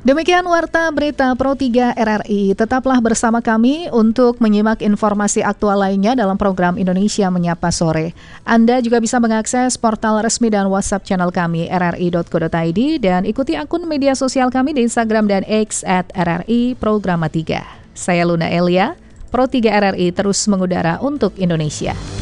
Demikian Warta Berita Pro 3 RRI. Tetaplah bersama kami untuk menyimak informasi aktual lainnya dalam program Indonesia Menyapa Sore. Anda juga bisa mengakses portal resmi dan WhatsApp channel kami rri.co.id dan ikuti akun media sosial kami di Instagram dan X @RRI Programa 3. Saya Luna Elia, Pro 3 RRI terus mengudara untuk Indonesia.